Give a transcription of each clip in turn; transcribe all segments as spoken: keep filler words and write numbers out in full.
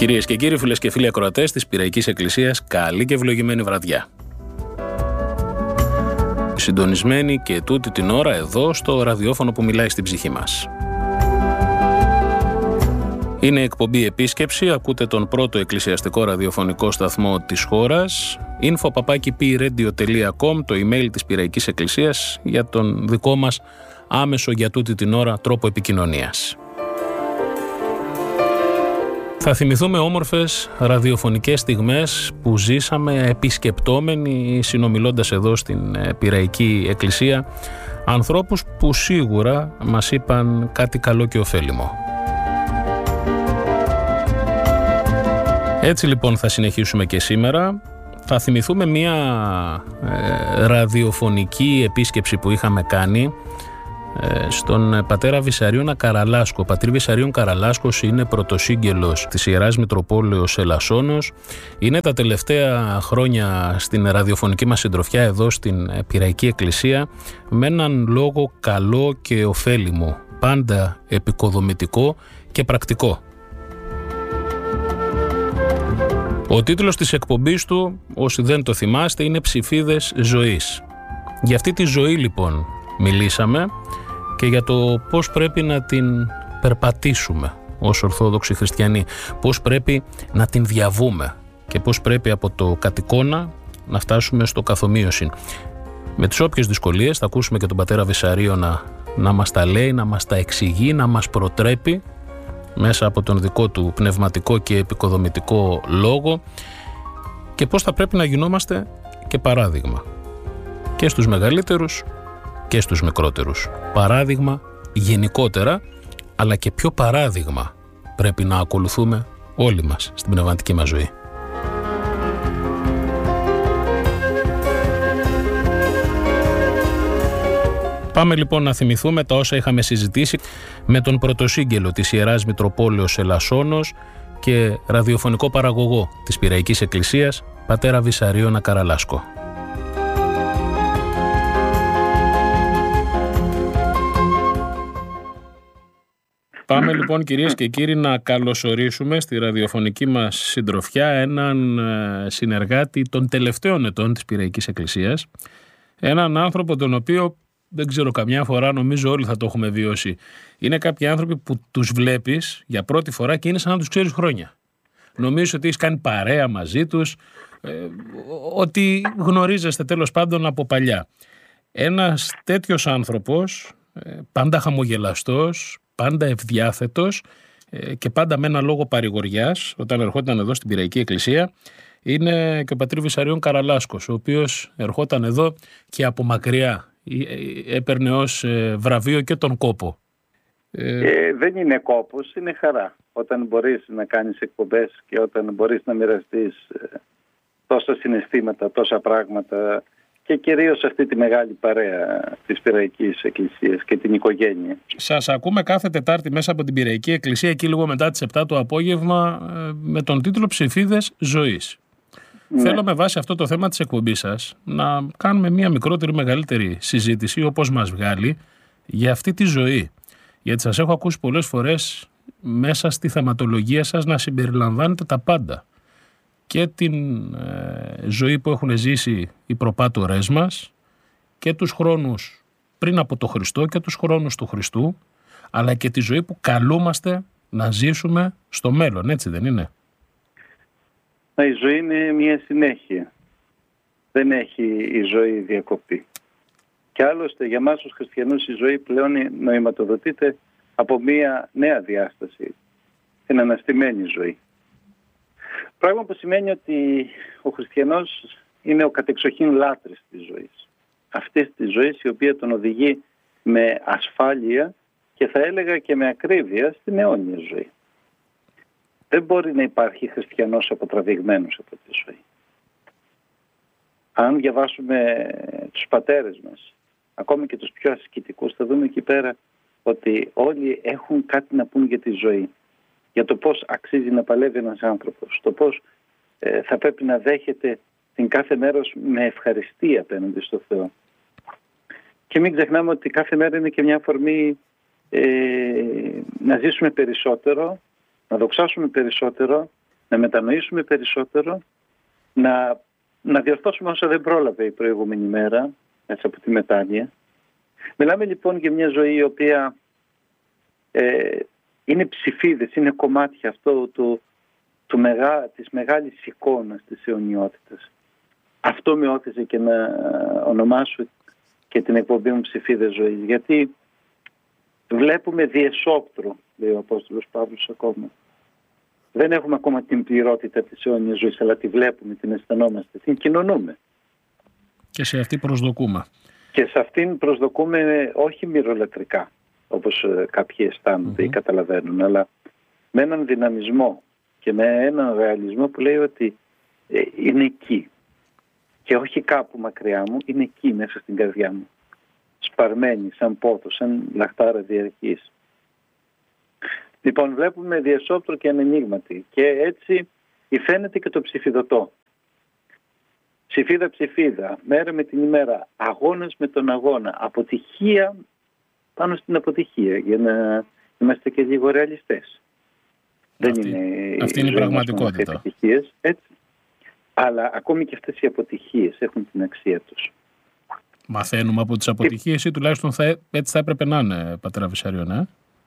Κυρίες και κύριοι, φίλες και φίλοι ακροατές της Πειραϊκής Εκκλησίας, καλή και ευλογημένη βραδιά. Συντονισμένοι και τούτη την ώρα εδώ στο ραδιόφωνο που μιλάει στην ψυχή μας. Είναι εκπομπή Επίσκεψη, ακούτε τον πρώτο εκκλησιαστικό ραδιοφωνικό σταθμό της χώρας. info παπάκι πι radio τελεία com, το email της Πειραϊκής Εκκλησίας για τον δικό μας άμεσο για τούτη την ώρα τρόπο επικοινωνίας. Θα θυμηθούμε όμορφες ραδιοφωνικές στιγμές που ζήσαμε επισκεπτόμενοι, συνομιλώντας εδώ στην Πειραϊκή Εκκλησία, ανθρώπους που σίγουρα μας είπαν κάτι καλό και ωφέλιμο. Έτσι λοιπόν θα συνεχίσουμε και σήμερα. Θα θυμηθούμε μια ε, ραδιοφωνική επίσκεψη που είχαμε κάνει ε, στον πατέρα Βυσαρίωνα Καραλάσκο. Ο πατήρ Βυσαρίων Καραλάσκος είναι πρωτοσύγγελος της Ιεράς Μητροπόλεως Ελασσόνος. Είναι τα τελευταία χρόνια στην ραδιοφωνική μας συντροφιά εδώ στην Πειραϊκή Εκκλησία, με έναν λόγο καλό και ωφέλιμο, πάντα επικοδομητικό και πρακτικό. Ο τίτλος της εκπομπής του, όσοι δεν το θυμάστε, είναι «Ψηφίδες ζωής». Για αυτή τη ζωή λοιπόν μιλήσαμε και για το πώς πρέπει να την περπατήσουμε ως Ορθόδοξοι Χριστιανοί, πώς πρέπει να την διαβούμε και πώς πρέπει από το κατ' να φτάσουμε στο καθομοίωσιν. Με τις όποιες δυσκολίες θα ακούσουμε και τον πατέρα Βυσαρίο να, να μας τα λέει, να μας τα εξηγεί, να μας προτρέπει μέσα από τον δικό του πνευματικό και επικοδομητικό λόγο, και πώς θα πρέπει να γινόμαστε και παράδειγμα και στους μεγαλύτερους και στους μικρότερους. Παράδειγμα γενικότερα, αλλά και ποιο παράδειγμα πρέπει να ακολουθούμε όλοι μας στην πνευματική μας ζωή. Πάμε λοιπόν να θυμηθούμε τα όσα είχαμε συζητήσει με τον πρωτοσύγγελο της Ιεράς Μητροπόλεως Ελασσόνος και ραδιοφωνικό παραγωγό της Πειραϊκής Εκκλησίας, πατέρα Βυσαρίωνα Καραλάσκο. Πάμε λοιπόν, κυρίες και κύριοι, να καλωσορίσουμε στη ραδιοφωνική μας συντροφιά έναν συνεργάτη των τελευταίων ετών της Πειραϊκής Εκκλησίας, έναν άνθρωπο τον οποίο δεν ξέρω, καμιά φορά νομίζω όλοι θα το έχουμε βιώσει. Είναι κάποιοι άνθρωποι που τους βλέπεις για πρώτη φορά και είναι σαν να τους ξέρεις χρόνια. Νομίζεις ότι έχεις κάνει παρέα μαζί τους, ε, ότι γνωρίζεστε τέλος πάντων από παλιά. Ένας τέτοιος άνθρωπος, ε, πάντα χαμογελαστός, πάντα ευδιάθετος ε, και πάντα με ένα λόγο παρηγοριάς, όταν ερχόταν εδώ στην Πειραϊκή Εκκλησία, είναι και ο πατήρ Βυσαρίων Καραλάσκος, ο οποίος ερχόταν εδώ και από μακριά έπαιρνε ως βραβείο και τον κόπο. Ε, δεν είναι κόπος, είναι χαρά. Όταν μπορείς να κάνεις εκπομπές και όταν μπορείς να μοιραστείς τόσα συναισθήματα, τόσα πράγματα και κυρίως αυτή τη μεγάλη παρέα της Πειραϊκής Εκκλησίας και την οικογένεια. Σας ακούμε κάθε Τετάρτη μέσα από την Πειραϊκή Εκκλησία, εκεί λίγο μετά τις επτά το απόγευμα, με τον τίτλο «Ψηφίδες ζωής». Ναι. Θέλω με βάση αυτό το θέμα της εκπομπής σας να κάνουμε μια μικρότερη μεγαλύτερη συζήτηση, όπως μας βγάλει, για αυτή τη ζωή. Γιατί σας έχω ακούσει πολλές φορές μέσα στη θεματολογία σας να συμπεριλαμβάνετε τα πάντα. Και την ε, ζωή που έχουν ζήσει οι προπάτορές μας και τους χρόνους πριν από το Χριστό και τους χρόνους του Χριστού, αλλά και τη ζωή που καλούμαστε να ζήσουμε στο μέλλον, έτσι δεν είναι? Η ζωή είναι μια συνέχεια. Δεν έχει η ζωή διακοπή. Και άλλωστε για μας τους χριστιανούς η ζωή πλέον νοηματοδοτείται από μια νέα διάσταση. Την αναστημένη ζωή. Πράγμα που σημαίνει ότι ο χριστιανός είναι ο κατεξοχήν λάτρης της ζωής. Αυτής της ζωής η οποία τον οδηγεί με ασφάλεια και θα έλεγα και με ακρίβεια στην αιώνια ζωή. Δεν μπορεί να υπάρχει χριστιανός αποτραβηγμένος από τη ζωή. Αν διαβάσουμε τους πατέρες μας, ακόμη και τους πιο ασκητικούς, θα δούμε εκεί πέρα ότι όλοι έχουν κάτι να πούν για τη ζωή. Για το πώς αξίζει να παλεύει ένας άνθρωπος. Το πώς ε, θα πρέπει να δέχεται την κάθε μέρος με ευχαριστία απέναντι στο Θεό. Και μην ξεχνάμε ότι κάθε μέρα είναι και μια αφορμή ε, να ζήσουμε περισσότερο, να δοξάσουμε περισσότερο να μετανοήσουμε περισσότερο, να, να διορθώσουμε όσα δεν πρόλαβε η προηγούμενη μέρα μέσα από τη μετάνοια. Μιλάμε λοιπόν για μια ζωή η οποία ε, είναι ψηφίδες, είναι κομμάτια αυτό του, του μεγά, της μεγάλης εικόνας της αιωνιότητας. Αυτό με όθησε και να ονομάσω και την εκπομπή μου ψηφίδες ζωής, γιατί βλέπουμε διεσόπτρου, λέει ο Απόστολος Παύλος ακόμα. Δεν έχουμε ακόμα την πληρότητα της αιώνιας ζωής, αλλά τη βλέπουμε, την αισθανόμαστε, την κοινωνούμε. Και σε αυτή προσδοκούμε. Και σε αυτήν προσδοκούμε όχι μυρολατρικά, όπως κάποιοι αισθάνονται mm-hmm. ή καταλαβαίνουν, αλλά με έναν δυναμισμό και με έναν ρεαλισμό που λέει ότι ε, είναι εκεί. Και όχι κάπου μακριά μου, είναι εκεί μέσα στην καρδιά μου. Σπαρμένη, σαν πόθο, σαν λαχτάρα διαρκής. Λοιπόν, βλέπουμε διασόπτρο και ανενίγματη. Και έτσι υφαίνεται και το ψηφιδωτό. Ψηφίδα ψηφίδα, μέρα με την ημέρα, αγώνας με τον αγώνα, αποτυχία πάνω στην αποτυχία, για να είμαστε και λίγο ρεαλιστές. Αυτή, Δεν είναι αυτή είναι η πραγματικότητα. Έτσι. Αλλά ακόμη και αυτές οι αποτυχίες έχουν την αξία τους. Μαθαίνουμε από τις αποτυχίες ή τουλάχιστον θα, έτσι θα έπρεπε να είναι, πατέρα Βυσσαριών, ε?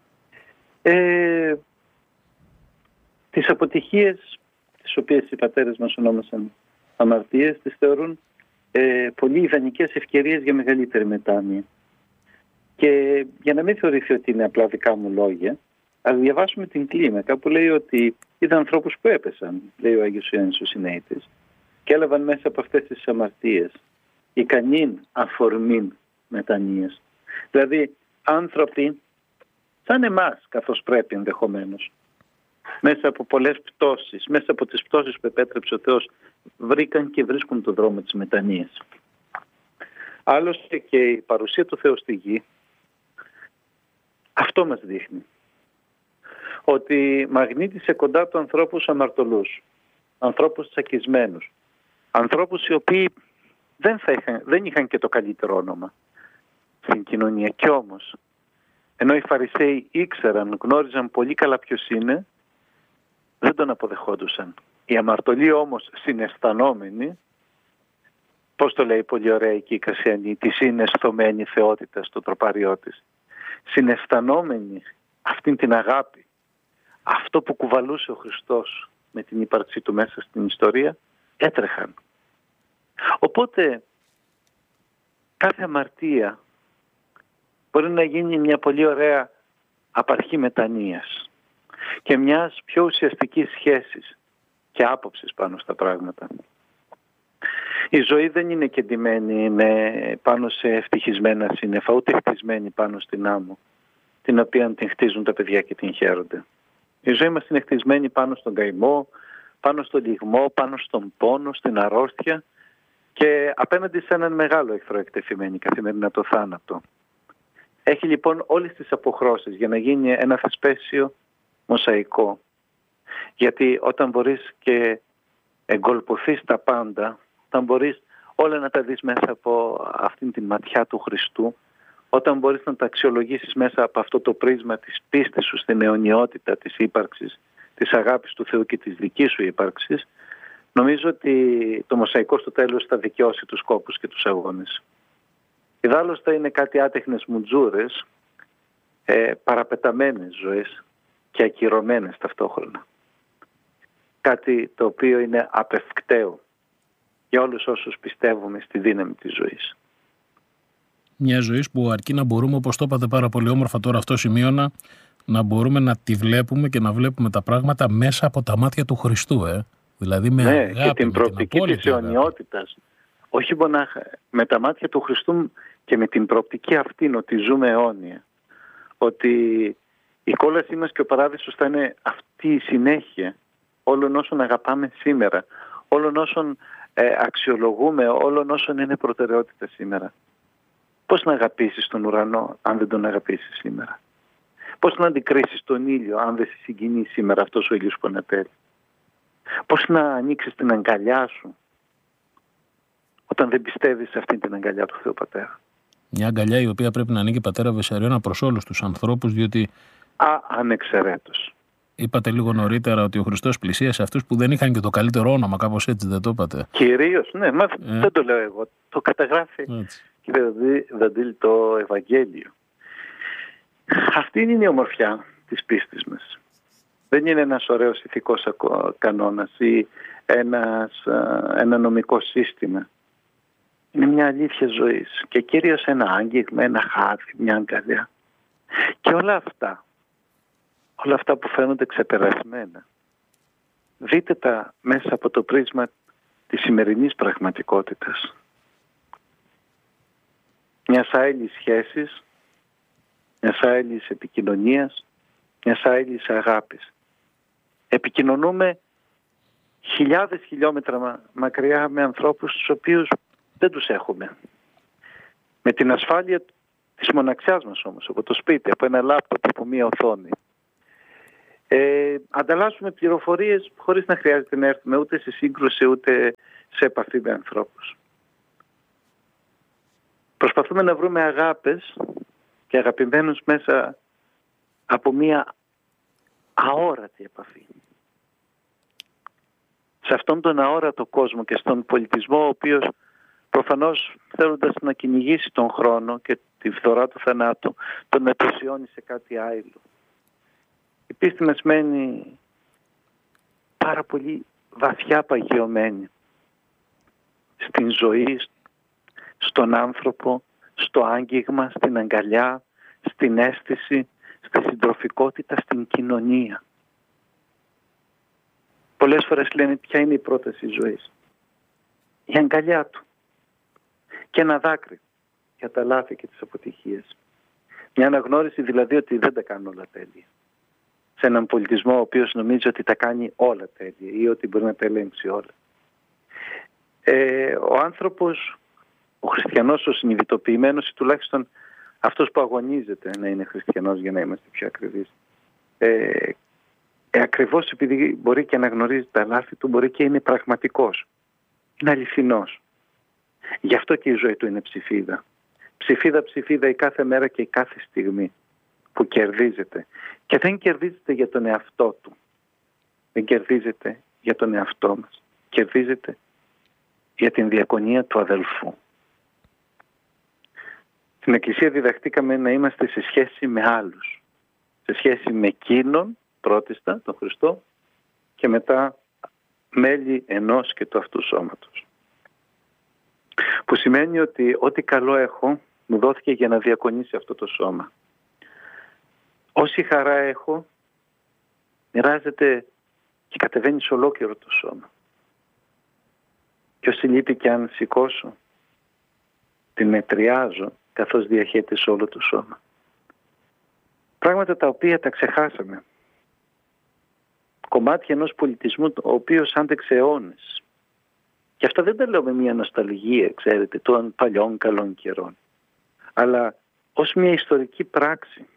ε τις αποτυχίες, τις οποίες οι πατέρες μας ονόμασαν αμαρτίες, τις θεωρούν ε, πολύ ιδανικές ευκαιρίες για μεγαλύτερη μετάνοια. Και για να μην θεωρηθεί ότι είναι απλά δικά μου λόγια, ας διαβάσουμε την κλίμακα που λέει ότι είδα ανθρώπους που έπεσαν, λέει ο Άγιος Ιωάννης ο Συναίτης, και έλαβαν μέσα από αυτές τις αμαρτίες ικανήν αφορμήν μετανοίας. Δηλαδή άνθρωποι σαν εμάς, καθώς πρέπει ενδεχομένως, μέσα από πολλές πτώσεις, μέσα από τις πτώσεις που επέτρεψε ο Θεός, βρήκαν και βρίσκουν το δρόμο της μετανοίας. Άλλωστε και η παρουσία του Θεού στη γη αυτό μας δείχνει. Ότι μαγνήτησε κοντά του ανθρώπους αμαρτωλούς, ανθρώπους τσακισμένους, ανθρώπους οι οποίοι δεν, θα είχαν, δεν είχαν και το καλύτερο όνομα στην κοινωνία. Κι όμως, ενώ οι Φαρισαίοι ήξεραν, γνώριζαν πολύ καλά ποιος είναι, δεν τον αποδεχόντουσαν. Οι αμαρτωλοί όμως συναισθανόμενοι, πώς το λέει πολύ ωραία εκεί η Κασιανή, τη συναισθωμένη θεότητα στο τροπαριό της, συναισθανόμενοι αυτήν την αγάπη, αυτό που κουβαλούσε ο Χριστός με την ύπαρξή του μέσα στην ιστορία, έτρεχαν. Οπότε κάθε αμαρτία μπορεί να γίνει μια πολύ ωραία απαρχή μετανοίας και μιας πιο ουσιαστικής σχέσης και άποψης πάνω στα πράγματα. Η ζωή δεν είναι κεντυμένη με, πάνω σε ευτυχισμένα σύννεφα, ούτε χτισμένη πάνω στην άμμο, την οποία την χτίζουν τα παιδιά και την χαίρονται. Η ζωή μας είναι χτισμένη πάνω στον καημό, πάνω στον λυγμό, πάνω στον πόνο, στην αρρώστια και απέναντι σε έναν μεγάλο εχθρό εκτεθειμένη καθημερινά, το θάνατο. Έχει λοιπόν όλες τις αποχρώσεις για να γίνει ένα θεσπέσιο μοσαϊκό. Γιατί όταν μπορείς και εγκολποθείς τα πάντα, όταν μπορείς όλα να τα δεις μέσα από αυτήν την ματιά του Χριστού, όταν μπορείς να τα αξιολογήσεις μέσα από αυτό το πρίσμα της πίστης σου στην αιωνιότητα της ύπαρξης, της αγάπης του Θεού και της δικής σου ύπαρξης, νομίζω ότι το μοσαϊκό στο τέλος θα δικαιώσει τους κόπους και τους αγώνες. Ιδάλλως θα είναι κάτι άτεχνες μουτζούρες, ε, παραπεταμένες ζωές και ακυρωμένες ταυτόχρονα. Κάτι το οποίο είναι απευκταίο για όλους όσους πιστεύουμε στη δύναμη της ζωής. Μια ζωή που αρκεί να μπορούμε, όπως το είπατε πάρα πολύ όμορφα τώρα αυτό σημείωνα, να μπορούμε να τη βλέπουμε και να βλέπουμε τα πράγματα μέσα από τα μάτια του Χριστού. Ε? Δηλαδή με ναι, αγάπη, και την προοπτική της αιωνιότητας. Όχι μονάχα με τα μάτια του Χριστού και με την προοπτική αυτήν ότι ζούμε αιώνια. Ότι η κόλασή μας και ο παράδεισος θα είναι αυτή η συνέχεια όλων όσων αγαπάμε σήμερα, όλων όσων ε, αξιολογούμε, όλων όσων είναι προτεραιότητα σήμερα. Πώς να αγαπήσεις τον ουρανό αν δεν τον αγαπήσεις σήμερα? Πώς να αντικρίσεις τον ήλιο αν δεν σε συγκινεί σήμερα αυτός ο ήλιος που ανατέλει? Πώς να ανοίξεις την αγκαλιά σου όταν δεν πιστεύεις σε αυτήν την αγκαλιά του Θεού Πατέρα? Μια αγκαλιά η οποία πρέπει να ανοίγει, πατέρα Βυσσαριώνα, προς όλους τους ανθρώπους, διότι... Α, ανεξαιρέτως. Είπατε λίγο νωρίτερα ότι ο Χριστός πλησίασε αυτούς που δεν είχαν και το καλύτερο όνομα, κάπως έτσι δεν το είπατε? Κυρίως, ναι, μα ε. δεν το λέω εγώ. Το καταγράφει, έτσι, κύριε Δαντήλη, το Ευαγγέλιο. Αυτή είναι η ομορφιά της πίστης μας. Δεν είναι ένας ωραίος ηθικός κανόνας ή ένας, ένα νομικό σύστημα. Είναι μια αλήθεια ζωής και κυρίως ένα άγγιγμα, ένα χάδι, μια αγκαλιά. Και όλα αυτά, όλα αυτά που φαίνονται ξεπερασμένα, δείτε τα μέσα από το πρίσμα της σημερινής πραγματικότητας. Μιας άειλης σχέσης, μιας άειλης επικοινωνίας, μιας άειλης αγάπης. Επικοινωνούμε χιλιάδες χιλιόμετρα μακριά με ανθρώπους τους οποίους δεν τους έχουμε. Με την ασφάλεια της μοναξιάς μας όμως, από το σπίτι, από ένα λάπτοπ, από μία οθόνη. Ε, ανταλλάσσουμε πληροφορίες χωρίς να χρειάζεται να έρθουμε ούτε σε σύγκρουση ούτε σε επαφή με ανθρώπους. Προσπαθούμε να βρούμε αγάπες και αγαπημένους μέσα από μία αόρατη επαφή. Σε αυτόν τον αόρατο κόσμο και στον πολιτισμό, ο οποίος προφανώς θέλοντας να κυνηγήσει τον χρόνο και τη φθορά του θανάτου, τον μετουσιώνει σε κάτι άειλο. Η πίστη μας μένει πάρα πολύ βαθιά παγιωμένη στην ζωή, στον άνθρωπο, στο άγγιγμα, στην αγκαλιά, στην αίσθηση, στη συντροφικότητα, στην κοινωνία. Πολλές φορές λένε ποια είναι η πρόταση ζωής. Η αγκαλιά του. Και ένα δάκρυ για τα λάθη και τις αποτυχίες. Μια αναγνώριση δηλαδή ότι δεν τα κάνουν όλα τέλεια. Σε έναν πολιτισμό ο οποίος νομίζει ότι τα κάνει όλα τέλεια ή ότι μπορεί να τα ελέγξει όλα. Ε, ο άνθρωπος, ο χριστιανός, ο συνειδητοποιημένος ή τουλάχιστον αυτός που αγωνίζεται να είναι χριστιανός για να είμαστε πιο ακριβείς, ε, ε, ακριβώς επειδή μπορεί και να γνωρίζει τα λάθη του, μπορεί και είναι πραγματικός. Είναι αληθινός. Γι' αυτό και η ζωή του είναι ψηφίδα. Ψηφίδα, ψηφίδα η κάθε μέρα και η κάθε στιγμή που κερδίζεται. Και δεν κερδίζεται για τον εαυτό του. Δεν κερδίζεται για τον εαυτό μας. Κερδίζεται για την διακονία του αδελφού. Στην Εκκλησία διδαχτήκαμε να είμαστε σε σχέση με άλλους. Σε σχέση με εκείνον, πρώτιστα, τον Χριστό, και μετά μέλη ενός και του αυτού σώματος. Που σημαίνει ότι ό,τι καλό έχω μου δόθηκε για να διακονήσει αυτό το σώμα. Όση χαρά έχω μοιράζεται και κατεβαίνει σε ολόκληρο το σώμα. Και όση λύπη και αν σηκώσω την μετριάζω καθώς διαχέεται σε όλο το σώμα. Πράγματα τα οποία τα ξεχάσαμε. Κομμάτια ενός πολιτισμού ο οποίος άντεξε αιώνες. Και αυτά δεν τα λέω με μια νοσταλγία, ξέρετε, των παλιών καλών καιρών. Αλλά ως μια ιστορική πράξη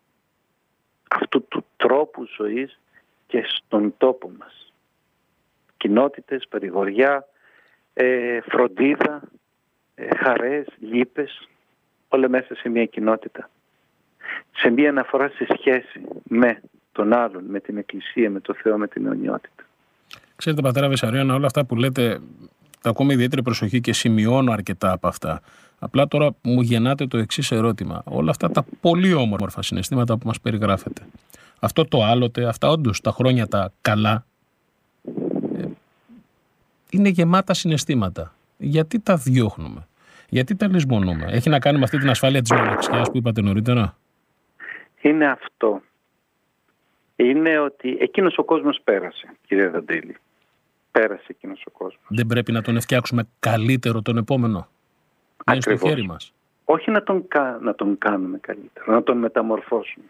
αυτού του τρόπου ζωής και στον τόπο μας. Κοινότητες, παρηγοριά, ε, φροντίδα, ε, χαρές, λύπες, όλα μέσα σε μια κοινότητα. Σε μια αναφορά σε σχέση με τον άλλον, με την Εκκλησία, με το Θεό, με την αιωνιότητα. Ξέρετε, πατέρα Βεσσαριώνα, όλα αυτά που λέτε τα ακούμε ιδιαίτερη προσοχή και σημειώνω αρκετά από αυτά. Απλά τώρα μου γεννάτε το εξής ερώτημα. Όλα αυτά τα πολύ όμορφα συναισθήματα που μας περιγράφετε, αυτό το άλλοτε, αυτά όντως τα χρόνια τα καλά, ε, είναι γεμάτα συναισθήματα. Γιατί τα διώχνουμε, γιατί τα λησμονούμε? Έχει να κάνει με αυτή την ασφάλεια της μοναξιάς που είπατε νωρίτερα? Είναι αυτό. Είναι ότι εκείνος ο κόσμος πέρασε, κύριε Δαντήλη. Πέρασε εκείνος ο κόσμος. Δεν πρέπει να τον φτιάξουμε καλύτερο τον επόμενο? Να είναι στο χέρι μας. Όχι να τον, να τον κάνουμε καλύτερο, να τον μεταμορφώσουμε.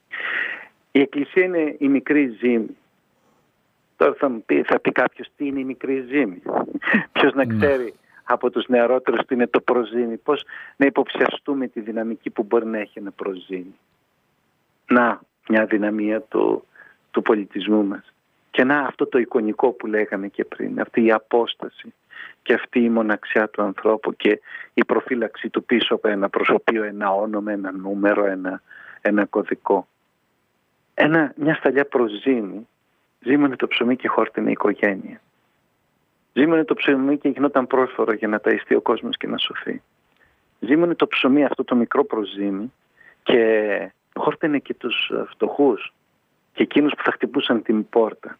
Η Εκκλησία είναι η μικρή ζύμη. Τώρα θα, πει, θα πει κάποιος τι είναι η μικρή ζύμη. Ποιος να ξέρει ναι. από τους νεαρότερους τι είναι το προζύμι. Πώς να υποψιαστούμε τη δυναμική που μπορεί να έχει ένα προζύμι. Να, μια δυναμία του, του πολιτισμού μας. Και να, αυτό το εικονικό που λέγαμε και πριν, αυτή η απόσταση και αυτή η μοναξιά του ανθρώπου και η προφύλαξη του πίσω από ένα προσωπείο, ένα όνομα, ένα νούμερο, ένα, ένα κωδικό. ένα, μια σταλιά προς ζύμη, ζύμωνε το ψωμί και χόρτινε η οικογένεια. Ζύμωνε το ψωμί και γινόταν πρόσφορο για να ταϊστεί ο κόσμος και να σωθεί. Ζύμωνε το ψωμί αυτό το μικρό προς ζύμη και χόρτινε και τους φτωχούς και εκείνους που θα χτυπούσαν την πόρτα.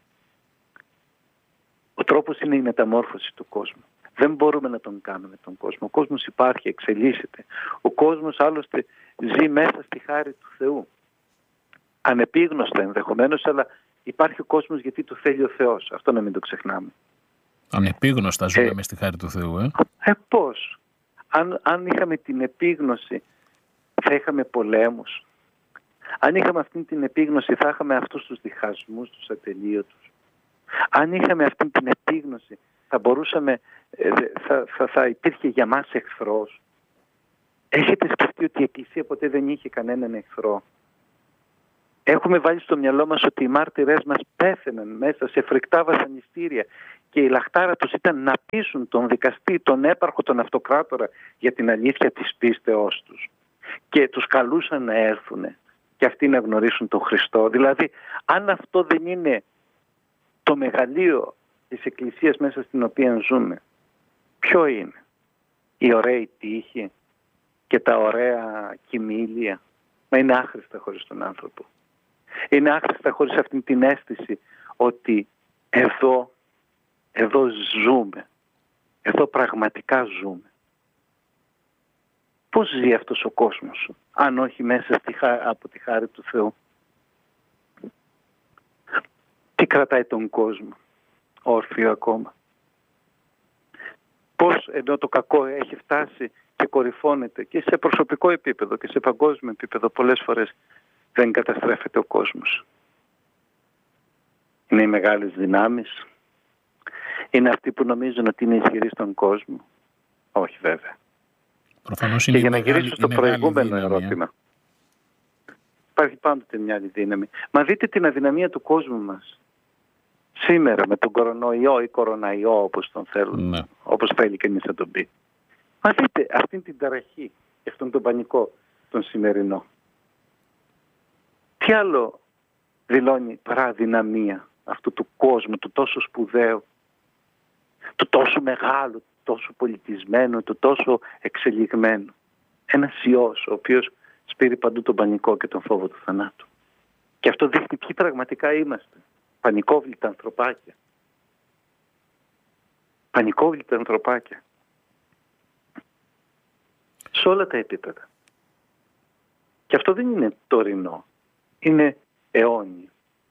Ο τρόπος είναι η μεταμόρφωση του κόσμου. Δεν μπορούμε να τον κάνουμε τον κόσμο. Ο κόσμος υπάρχει, εξελίσσεται. Ο κόσμος άλλωστε ζει μέσα στη χάρη του Θεού. Ανεπίγνωστα ενδεχομένως, αλλά υπάρχει ο κόσμος γιατί το θέλει ο Θεός. Αυτό να μην το ξεχνάμε. Ανεπίγνωστα ζούμε ε, μες στη χάρη του Θεού, ε. ε πώς. Αν, αν είχαμε την επίγνωση θα είχαμε πολέμους. Αν είχαμε αυτή την επίγνωση θα είχαμε αυτούς τους διχασμούς, τους ατελείωτους. Αν είχαμε αυτή την επίγνωση θα μπορούσαμε, θα, θα, θα υπήρχε για μας εχθρός. Έχετε σκεφτεί ότι η Εκκλησία ποτέ δεν είχε κανέναν εχθρό? Έχουμε βάλει στο μυαλό μας ότι οι μάρτυρές μας πέθαιναν μέσα σε φρικτά βασανιστήρια και η λαχτάρα τους ήταν να πείσουν τον δικαστή, τον έπαρχο, τον αυτοκράτορα για την αλήθεια της πίστεώς τους. Και τους καλούσαν να έρθουν και αυτοί να γνωρίσουν τον Χριστό. Δηλαδή, αν αυτό δεν είναι το μεγαλείο της Εκκλησίας μέσα στην οποία ζούμε, ποιο είναι? Η ωραία τύχη και τα ωραία κοιμήλια? Μα είναι άχρηστα χωρίς τον άνθρωπο. Είναι άχρηστα χωρίς αυτή την αίσθηση ότι εδώ, εδώ ζούμε. Εδώ πραγματικά ζούμε. Πώς ζει αυτός ο κόσμος, αν όχι μέσα στη, από τη χάρη του Θεού? Τι κρατάει τον κόσμο όρθιο ακόμα? Πώς ενώ το κακό έχει φτάσει και κορυφώνεται και σε προσωπικό επίπεδο και σε παγκόσμιο επίπεδο πολλές φορές δεν καταστρέφεται ο κόσμος? Είναι οι μεγάλες δυνάμεις? Είναι αυτοί που νομίζουν ότι είναι ισχυροί στον κόσμο? Όχι βέβαια. Προφανώς και είναι για να μεγάλη, γυρίσω στο προηγούμενο δύναμη, ερώτημα. Υπάρχει πάντοτε μια άλλη δύναμη. Μα δείτε την αδυναμία του κόσμου μας σήμερα με τον κορονοϊό ή κοροναϊό όπως τον θέλουν, ναι. όπως θέλει κανείς να τον πει. Μα δείτε αυτήν την ταραχή και αυτόν τον πανικό τον σημερινό. Τι άλλο δηλώνει παρά αδυναμία αυτού του κόσμου, του τόσο σπουδαίου, του τόσο μεγάλου, του τόσο πολιτισμένου, του τόσο εξελιγμένου? Ένας ιός ο οποίος σπείρει παντού τον πανικό και τον φόβο του θανάτου. Και αυτό δείχνει ποιοι πραγματικά είμαστε. Πανικόβλητα ανθρωπάκια. Πανικόβλητα ανθρωπάκια. Σε όλα τα επίπεδα. Και αυτό δεν είναι τωρινό. Είναι αιώνιο.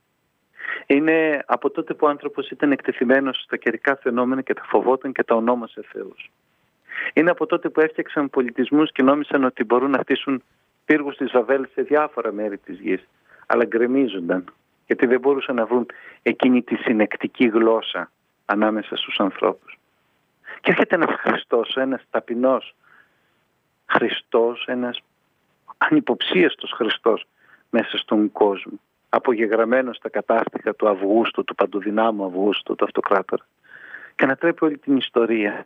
Είναι από τότε που ο άνθρωπος ήταν εκτεθειμένος στα καιρικά φαινόμενα και τα φοβόταν και τα ονόμασε θεούς. Είναι από τότε που έφτιαξαν πολιτισμούς και νόμισαν ότι μπορούν να χτίσουν πύργους της Βαβέλ σε διάφορα μέρη της γης. Αλλά γκρεμίζονταν, γιατί δεν μπορούσαν να βρουν εκείνη τη συνεκτική γλώσσα ανάμεσα στους ανθρώπους. Και έρχεται ένας Χριστός, ένας ταπεινός Χριστός, ένας ανυποψίαστος Χριστός μέσα στον κόσμο, απογεγραμμένος στα κατάστοιχα του Αυγούστου, του παντοδυνάμου Αυγούστου, του αυτοκράτορα, και ανατρέπει όλη την ιστορία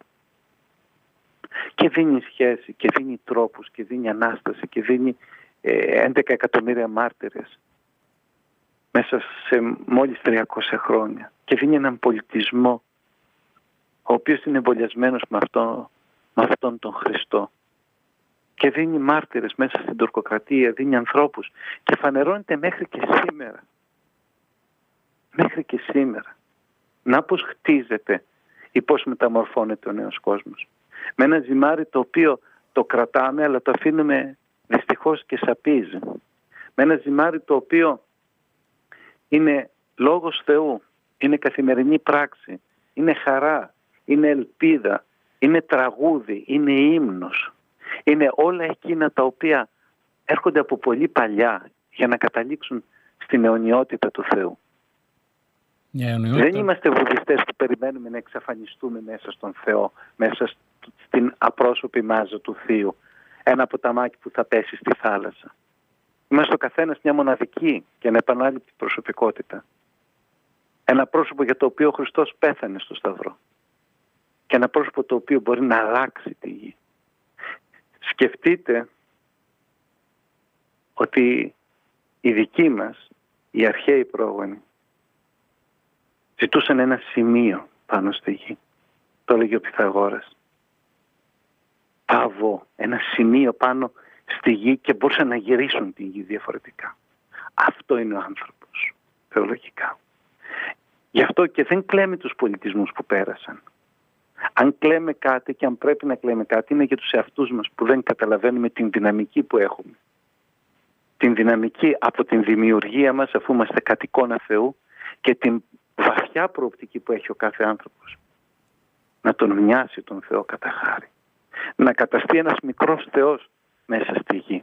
και δίνει σχέση και δίνει τρόπους και δίνει Ανάσταση και δίνει ε, έντεκα εκατομμύρια μάρτυρες μέσα σε μόλις τριακόσια χρόνια και δίνει έναν πολιτισμό ο οποίος είναι εμβολιασμένος με, αυτό, με αυτόν τον Χριστό και δίνει μάρτυρες μέσα στην τουρκοκρατία, δίνει ανθρώπους και φανερώνεται μέχρι και σήμερα. Μέχρι και σήμερα. Να πώς χτίζεται ή πώς μεταμορφώνεται ο νέος κόσμος. Με ένα ζυμάρι το οποίο το κρατάμε αλλά το αφήνουμε δυστυχώς και σαπίζει. Με ένα ζυμάρι το οποίο είναι λόγος Θεού, είναι καθημερινή πράξη, είναι χαρά, είναι ελπίδα, είναι τραγούδι, είναι ύμνος. Είναι όλα εκείνα τα οποία έρχονται από πολύ παλιά για να καταλήξουν στην αιωνιότητα του Θεού. Δεν είμαστε βουδιστές που περιμένουμε να εξαφανιστούμε μέσα στον Θεό, μέσα στην απρόσωπη μάζα του Θείου, ένα ποταμάκι που θα πέσει στη θάλασσα. Είμαστε ο καθένας μια μοναδική και ανεπανάληπτη προσωπικότητα. Ένα πρόσωπο για το οποίο ο Χριστός πέθανε στο Σταυρό. Και ένα πρόσωπο το οποίο μπορεί να αλλάξει τη γη. Σκεφτείτε ότι η δική μας, Οι αρχαίοι πρόγονοι ζητούσαν ένα σημείο πάνω στη γη. Το έλεγε ο Πυθαγόρας. Πάβο, ένα σημείο πάνω στη γη και μπορούσαν να γυρίσουν τη γη διαφορετικά. Αυτό είναι ο άνθρωπος, θεολογικά. Γι' αυτό και δεν κλαίμε τους πολιτισμούς που πέρασαν. Αν κλαίμε κάτι και αν πρέπει να κλαίμε κάτι, είναι για τους εαυτούς μας που δεν καταλαβαίνουμε την δυναμική που έχουμε. Την δυναμική από την δημιουργία μας, αφού είμαστε κατ' εικόνα Θεού, και την βαθιά προοπτική που έχει ο κάθε άνθρωπος. Να τον μοιάσει τον Θεό κατά χάρη. Να καταστεί ένας μικρός Θεός μέσα στη γη.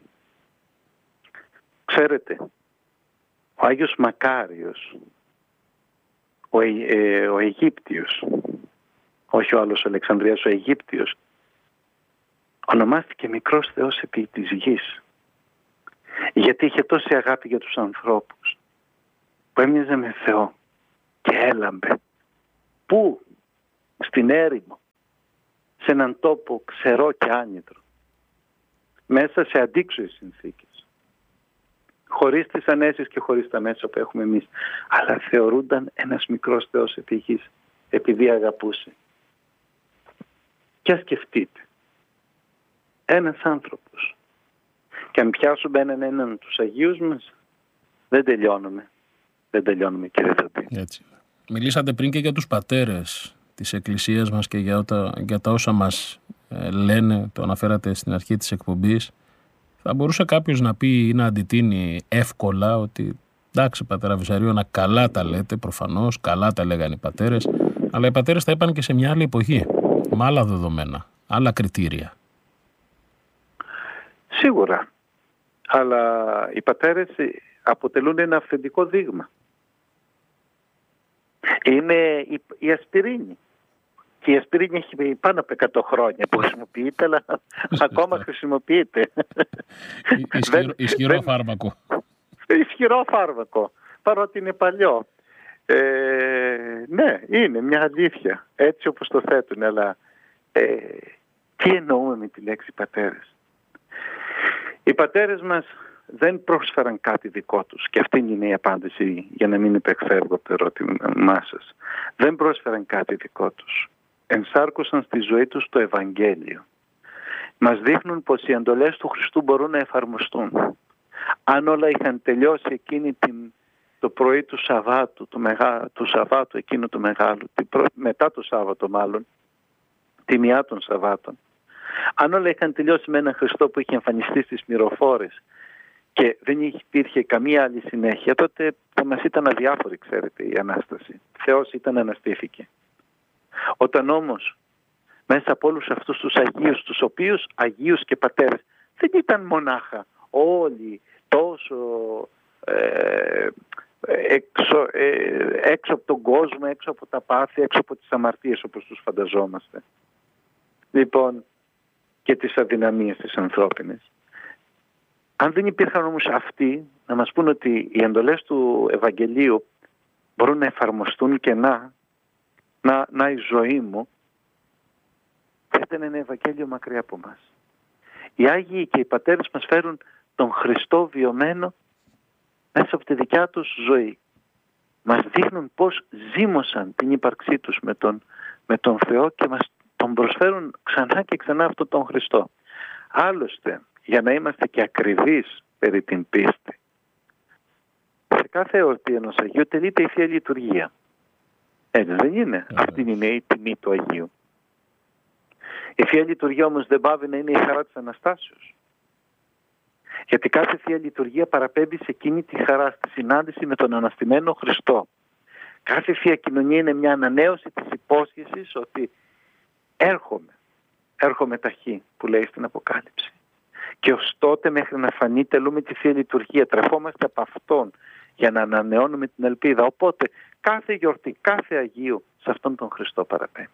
Ξέρετε, ο Άγιος Μακάριος, ο, ε, ε, ο Αιγύπτιος, όχι ο άλλος ο Αλεξανδρίας, ο Αιγύπτιος, ονομάστηκε μικρός Θεός επί της γης. Γιατί είχε τόση αγάπη για τους ανθρώπους, που έμοιαζε με Θεό και έλαμπε. Πού? Στην έρημο, σε έναν τόπο ξερό και άνυδρο, μέσα σε αντίξωες συνθήκες, χωρίς τις ανέσεις και χωρίς τα μέσα που έχουμε εμείς, αλλά θεωρούνταν ένας μικρός Θεός επί γης, επειδή αγαπούσε. Και σκεφτείτε, ένας άνθρωπος, και αν πιάσουμε έναν έναν τους Αγίους μας, δεν τελειώνουμε. Δεν τελειώνουμε, κύριε Θωτή. Έτσι. Μιλήσατε πριν και για τους πατέρες της Εκκλησίας μας και για, οτα, για τα όσα μας ε, λένε, το αναφέρατε στην αρχή της εκπομπής. Θα μπορούσε κάποιος να πει ή να αντιτείνει εύκολα ότι εντάξει, πατέρα Βυσαρίωνα, καλά τα λέτε, προφανώς, καλά τα λέγανε οι πατέρες, αλλά οι πατέρες τα είπαν και σε μια άλλη εποχή, με άλλα δεδομένα, άλλα κριτήρια. Σίγουρα. Αλλά οι πατέρες αποτελούν ένα αυθεντικό δείγμα. Είναι η, η ασπιρίνη. Και η ασπιρίνη έχει πάνω από εκατό χρόνια που χρησιμοποιείται, αλλά ακόμα χρησιμοποιείται. Ισχυρο, ισχυρό δεν, φάρμακο. Ισχυρό φάρμακο, παρότι είναι παλιό. Ε, ναι, είναι μια αλήθεια, έτσι όπως το θέτουν, αλλά ε, τι εννοούμε με τη λέξη πατέρες? Οι πατέρες μας δεν πρόσφεραν κάτι δικό τους, και αυτή είναι η απάντηση για να μην υπεκφεύγω από το ερώτημά σας. Δεν πρόσφεραν κάτι δικό τους. Ενσάρκωσαν στη ζωή τους το Ευαγγέλιο. Μας δείχνουν πως οι εντολές του Χριστού μπορούν να εφαρμοστούν. Αν όλα είχαν τελειώσει εκείνη την, το πρωί του Σαββάτου, του, μεγά, του Σαββάτου εκείνου του Μεγάλου, την προ, μετά το Σάββατο μάλλον, τη μία των Σαββάτων, αν όλα είχαν τελειώσει με έναν Χριστό που είχε εμφανιστεί στις μυροφόρες και δεν υπήρχε καμία άλλη συνέχεια, τότε θα μας ήταν αδιάφορη, ξέρετε, η Ανάσταση. Θεός ήταν, αναστήθηκε. Όταν όμως μέσα από όλους αυτούς τους Αγίους, τους οποίους Αγίους και πατέρες δεν ήταν μονάχα όλοι τόσο ε, έξω, ε, έξω από τον κόσμο, έξω από τα πάθη, έξω από τις αμαρτίες όπως τους φανταζόμαστε. Λοιπόν, και τις αδυναμίες της ανθρώπινες. Αν δεν υπήρχαν όμως αυτοί να μας πούν ότι οι εντολές του Ευαγγελίου μπορούν να εφαρμοστούν και να, να, να η ζωή μου, θα ήταν ένα Ευαγγέλιο μακριά από μας. Οι Άγιοι και οι πατέρες μας φέρουν τον Χριστό βιωμένο μέσα από τη δικιά τους ζωή. Μας δείχνουν πώς ζήμωσαν την ύπαρξή τους με τον, με τον Θεό και μας τον προσφέρουν ξανά και ξανά αυτόν τον Χριστό. Άλλωστε, για να είμαστε και ακριβείς περί την πίστη, σε κάθε εορτή ενός Αγίου τελείται η Θεία Λειτουργία. Έτσι δεν είναι? Yeah. Αυτή είναι η τιμή του Αγίου. Η Θεία Λειτουργία όμως δεν πάβει να είναι η χαρά της Αναστάσεως. Γιατί κάθε Θεία Λειτουργία παραπέμπει σε εκείνη τη χαρά, στη συνάντηση με τον αναστημένο Χριστό. Κάθε Θεία Κοινωνία είναι μια ανανέωση της υπόσχεσης ότι έρχομαι, έρχομαι ταχύ, που λέει στην Αποκάλυψη. Και ως τότε μέχρι να φανεί τελούμε τη Θεία Λειτουργία. Τρεφόμαστε από Αυτόν για να ανανεώνουμε την ελπίδα. Οπότε κάθε γιορτή, κάθε Αγίου σε αυτόν τον Χριστό παραπέμπει.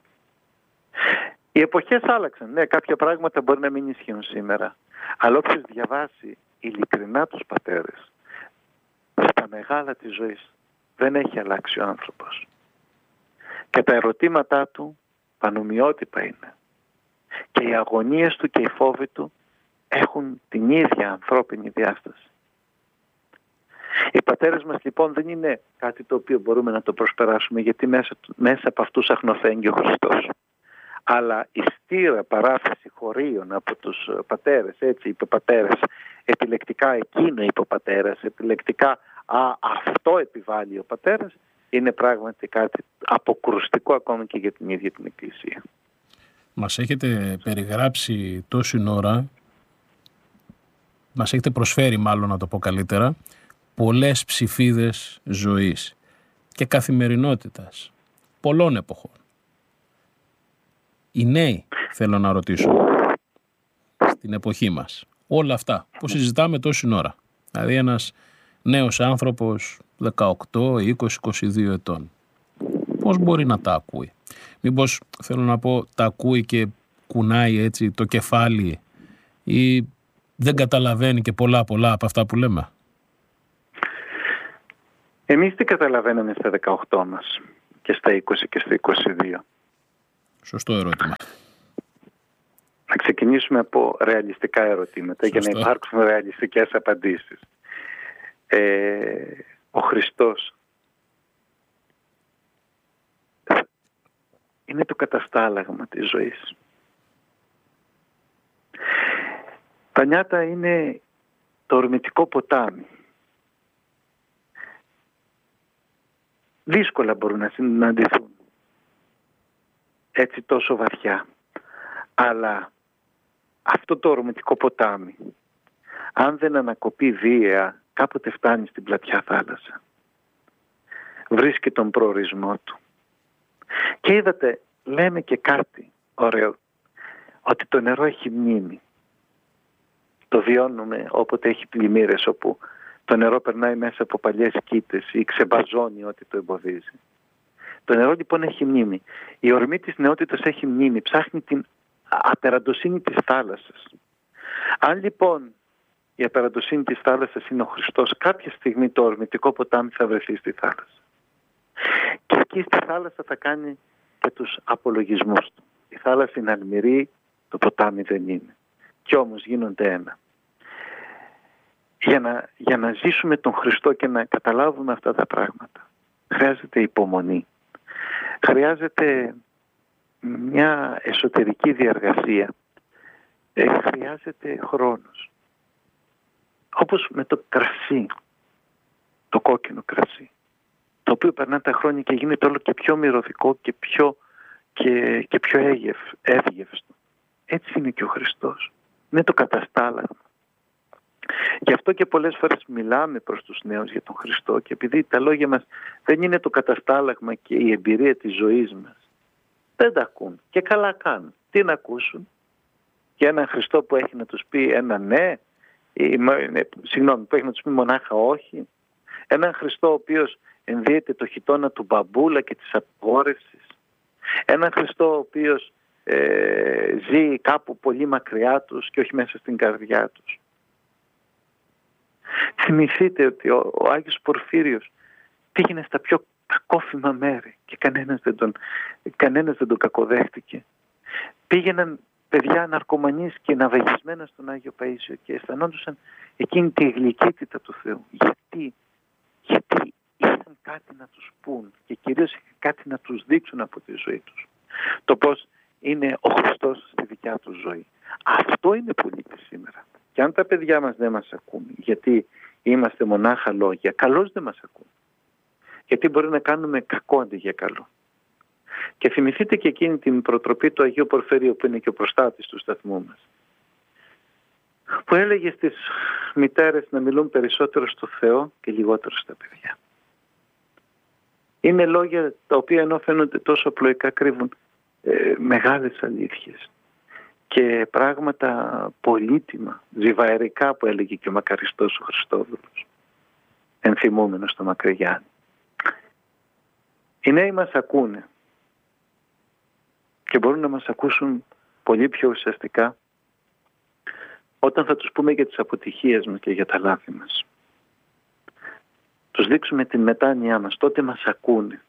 Οι εποχές άλλαξαν. Ναι, κάποια πράγματα μπορεί να μην ισχύουν σήμερα. Αλλά όποιος διαβάσει ειλικρινά τους πατέρες, στα μεγάλα της ζωής δεν έχει αλλάξει ο άνθρωπος. Και τα ερωτήματά του πανομοιότυπα είναι. Και οι αγωνίες του και οι φόβοι του έχουν την ίδια ανθρώπινη διάσταση. Οι πατέρες μας λοιπόν δεν είναι κάτι το οποίο μπορούμε να το προσπεράσουμε, γιατί μέσα, μέσα από αυτούς αχνοφαίνει ο Χριστός. Αλλά η στήρα παράθεση χωρίων από τους πατέρες, έτσι είπε πατέρες, επιλεκτικά εκείνο είπε ο πατέρας, επιλεκτικά α, αυτό επιβάλλει ο πατέρας, είναι πράγματι κάτι αποκρουστικό ακόμα και για την ίδια την Εκκλησία. Μας έχετε περιγράψει τόση ώρα, μας έχετε προσφέρει μάλλον να το πω καλύτερα, πολλές ψηφίδες ζωής και καθημερινότητας πολλών εποχών. Οι νέοι, θέλω να ρωτήσω, στην εποχή μας, όλα αυτά που συζητάμε τόση ώρα, δηλαδή ένας νέος άνθρωπος δεκαοκτώ, είκοσι, είκοσι δύο ετών, πώς μπορεί να τα ακούει? Μήπως, θέλω να πω, τα ακούει και κουνάει έτσι το κεφάλι ή δεν καταλαβαίνει και πολλά πολλά από αυτά που λέμε? Εμείς τι καταλαβαίναμε στα δεκαοκτώ μας και στα είκοσι και στα είκοσι δύο? Σωστό ερώτημα. Να ξεκινήσουμε από ρεαλιστικά ερωτήματα. Σωστό. Για να υπάρξουν ρεαλιστικές απαντήσεις. Ε, ο Χριστός είναι το καταστάλαγμα της ζωής. Τα νιάτα είναι το ορμητικό ποτάμι. Δύσκολα μπορούν να συναντηθούν έτσι τόσο βαθιά. Αλλά αυτό το ορμητικό ποτάμι, αν δεν ανακοπεί βία, κάποτε φτάνει στην πλατιά θάλασσα. Βρίσκει τον προορισμό του. Και είδατε, λέμε και κάτι ωραίο, ότι το νερό έχει μνήμη. Το βιώνουμε όποτε έχει πλημμύρες, όπου το νερό περνάει μέσα από παλιές κήτες ή ξεμπαζώνει ό,τι το εμποδίζει. Το νερό λοιπόν έχει μνήμη. Η ορμή της νεότητας έχει μνήμη. Ψάχνει την απεραντοσύνη της θάλασσας. Αν λοιπόν η απεραντοσύνη της θάλασσας είναι ο Χριστός, κάποια στιγμή το ορμητικό ποτάμι θα βρεθεί στη θάλασσα. Και εκεί στη θάλασσα θα κάνει και τους απολογισμούς του. Η θάλασσα είναι αλμυρή, το ποτάμι δεν είναι. Κι όμως γίνονται ένα. Για να, για να ζήσουμε τον Χριστό και να καταλάβουμε αυτά τα πράγματα, χρειάζεται υπομονή. Χρειάζεται μια εσωτερική διαργασία. Ε, χρειάζεται χρόνος. Όπως με το κρασί, το κόκκινο κρασί, το οποίο περνά τα χρόνια και γίνεται όλο και πιο μυρωδικό και πιο, και, και πιο έγευ, εύγευστο. Έτσι είναι και ο Χριστός. Είναι το καταστάλαγμα. Γι' αυτό και πολλές φορές μιλάμε προς τους νέους για τον Χριστό, και επειδή τα λόγια μας δεν είναι το καταστάλαγμα και η εμπειρία της ζωής μας, δεν τα ακούν και καλά κάνουν. Τι να ακούσουν? Για έναν Χριστό που έχει να τους πει ένα ναι, ή, συγγνώμη, που έχει να τους πει μονάχα όχι. Έναν Χριστό ο οποίος ενδύεται το χιτώνα του μπαμπούλα και της απαγόρευσης. Έναν Χριστό ο οποίος ε, ζει κάπου πολύ μακριά τους και όχι μέσα στην καρδιά τους. Θυμηθείτε ότι ο, ο Άγιος Πορφύριος πήγαινε στα πιο κακόφημα μέρη και κανένας δεν τον, κανένας δεν τον κακοδέχτηκε. Πήγαιναν παιδιά ναρκωμανείς και ναυαγισμένα στον Άγιο Παΐσιο και αισθανόντουσαν εκείνη τη γλυκύτητα του Θεού. Γιατί, γιατί είχαν κάτι να τους πούν και κυρίως είχαν κάτι να τους δείξουν από τη ζωή τους. Το πώς είναι ο Χριστός στη δικιά τους ζωή. Αυτό είναι που λείπει σήμερα. Και αν τα παιδιά μας δεν μας ακούν, γιατί είμαστε μονάχα λόγια, καλώς δεν μας ακούν. Γιατί μπορεί να κάνουμε κακό αντί για καλό. Και θυμηθείτε και εκείνη την προτροπή του Αγίου Πορφυρίου, που είναι και ο προστάτης του σταθμού μας, που έλεγε στις μητέρες να μιλούν περισσότερο στο Θεό και λιγότερο στα παιδιά. Είναι λόγια τα οποία ενώ φαίνονται τόσο απλοϊκά κρύβουν ε, μεγάλες αλήθειες και πράγματα πολύτιμα, ζιβαερικά, που έλεγε και ο μακαριστός ο Χριστόδουλος, ενθυμούμενος στο Μακρυγιάννη. Οι νέοι μας ακούνε και μπορούν να μας ακούσουν πολύ πιο ουσιαστικά όταν θα τους πούμε για τις αποτυχίες μας και για τα λάθη μας. Τους δείξουμε την μετάνοιά μας, τότε μας ακούνε.